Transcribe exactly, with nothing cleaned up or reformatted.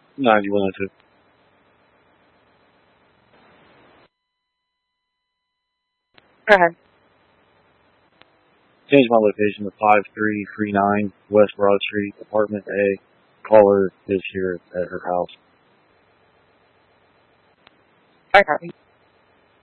ninety-one oh two. Okay. Change my location to five three three nine West Broad Street, Apartment A. Caller is here at her house. Okay.